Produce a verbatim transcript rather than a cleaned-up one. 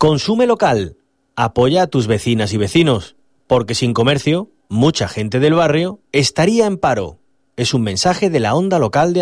Consume local. Apoya a tus vecinas y vecinos, porque sin comercio, mucha gente del barrio estaría en paro. Es un mensaje de la Onda Local de